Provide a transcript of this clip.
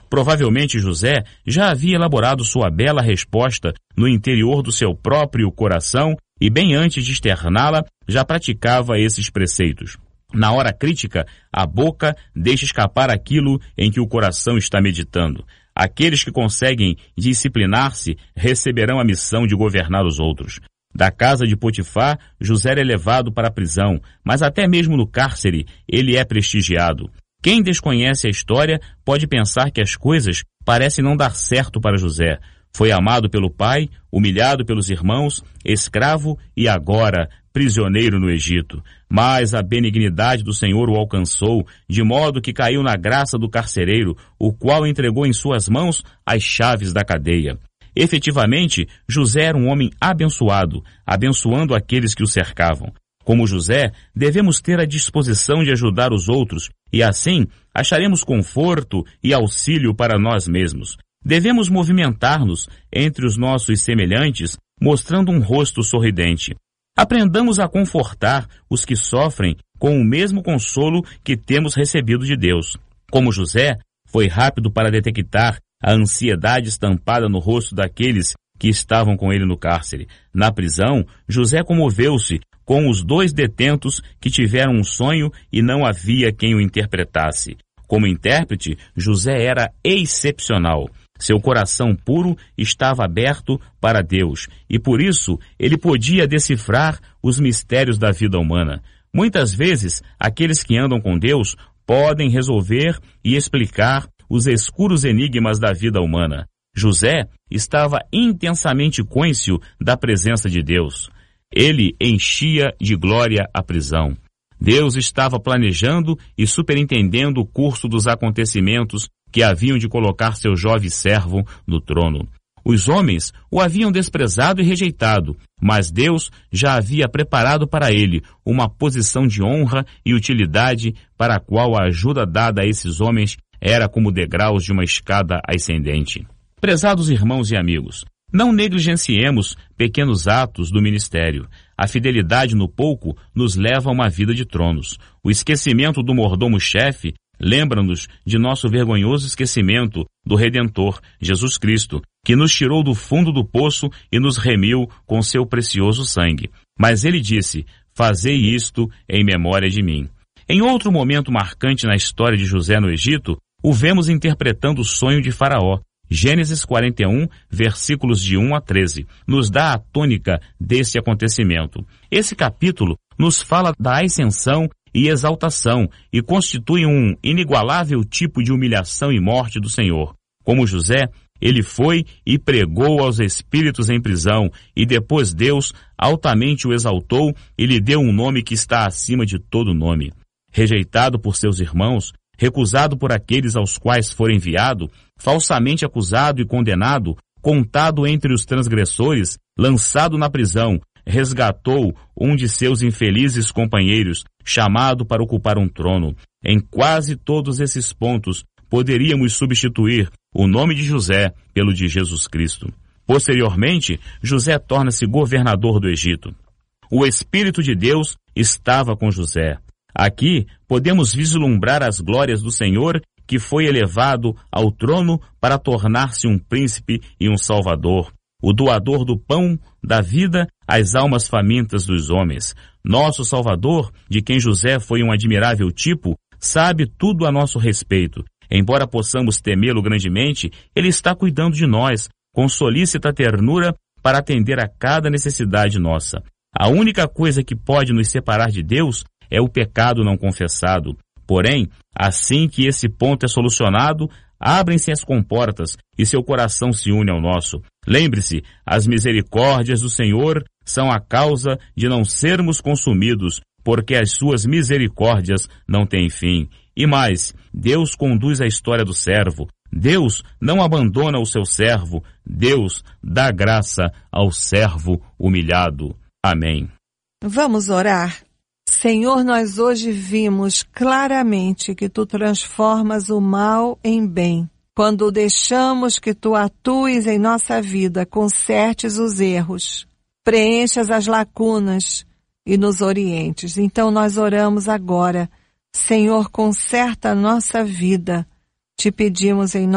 Provavelmente José já havia elaborado sua bela resposta no interior do seu próprio coração e bem antes de externá-la já praticava esses preceitos. Na hora crítica, a boca deixa escapar aquilo em que o coração está meditando. Aqueles que conseguem disciplinar-se receberão a missão de governar os outros. Da casa de Potifar, José é levado para a prisão, mas até mesmo no cárcere ele é prestigiado. Quem desconhece a história pode pensar que as coisas parecem não dar certo para José. Foi amado pelo pai, humilhado pelos irmãos, escravo e agora prisioneiro no Egito. Mas a benignidade do Senhor o alcançou, de modo que caiu na graça do carcereiro, o qual entregou em suas mãos as chaves da cadeia. Efetivamente, José era um homem abençoado, abençoando aqueles que o cercavam. Como José, devemos ter a disposição de ajudar os outros, e assim acharemos conforto e auxílio para nós mesmos. Devemos movimentar-nos entre os nossos semelhantes, mostrando um rosto sorridente. Aprendamos a confortar os que sofrem com o mesmo consolo que temos recebido de Deus. Como José, foi rápido para detectar a ansiedade estampada no rosto daqueles que estavam com ele no cárcere. Na prisão, José comoveu-se com os 2 detentos que tiveram um sonho e não havia quem o interpretasse. Como intérprete, José era excepcional. Seu coração puro estava aberto para Deus e por isso ele podia decifrar os mistérios da vida humana. Muitas vezes, aqueles que andam com Deus podem resolver e explicar os escuros enigmas da vida humana. José estava intensamente cônscio da presença de Deus. Ele enchia de glória a prisão. Deus estava planejando e superintendendo o curso dos acontecimentos que haviam de colocar seu jovem servo no trono. Os homens o haviam desprezado e rejeitado, mas Deus já havia preparado para ele uma posição de honra e utilidade para a qual a ajuda dada a esses homens era como degraus de uma escada ascendente. Prezados irmãos e amigos, não negligenciemos pequenos atos do ministério. A fidelidade no pouco nos leva a uma vida de tronos. O esquecimento do mordomo-chefe lembra-nos de nosso vergonhoso esquecimento do Redentor, Jesus Cristo, que nos tirou do fundo do poço e nos remiu com seu precioso sangue. Mas ele disse, fazei isto em memória de mim. Em outro momento marcante na história de José no Egito, o vemos interpretando o sonho de Faraó. Gênesis 41, versículos de 1 a 13, nos dá a tônica desse acontecimento. Esse capítulo nos fala da ascensão e exaltação e constitui um inigualável tipo de humilhação e morte do Senhor. Como José, ele foi e pregou aos espíritos em prisão e depois Deus altamente o exaltou e lhe deu um nome que está acima de todo nome. Rejeitado por seus irmãos, recusado por aqueles aos quais for enviado, falsamente acusado e condenado, contado entre os transgressores, lançado na prisão, resgatou um de seus infelizes companheiros, chamado para ocupar um trono. Em quase todos esses pontos, poderíamos substituir o nome de José pelo de Jesus Cristo. Posteriormente, José torna-se governador do Egito. O Espírito de Deus estava com José. Aqui podemos vislumbrar as glórias do Senhor, que foi elevado ao trono para tornar-se um príncipe e um salvador, o doador do pão da vida às almas famintas dos homens. Nosso Salvador, de quem José foi um admirável tipo, sabe tudo a nosso respeito. Embora possamos temê-lo grandemente, ele está cuidando de nós, com solícita ternura para atender a cada necessidade nossa. A única coisa que pode nos separar de Deus é o pecado não confessado. Porém, assim que esse ponto é solucionado, abrem-se as comportas e seu coração se une ao nosso. Lembre-se, as misericórdias do Senhor são a causa de não sermos consumidos, porque as suas misericórdias não têm fim. E mais, Deus conduz a história do servo. Deus não abandona o seu servo. Deus dá graça ao servo humilhado. Amém. Vamos orar. Senhor, nós hoje vimos claramente que Tu transformas o mal em bem. Quando deixamos que Tu atues em nossa vida, consertes os erros, preenchas as lacunas e nos orientes. Então nós oramos agora. Senhor, conserta a nossa vida. Te pedimos em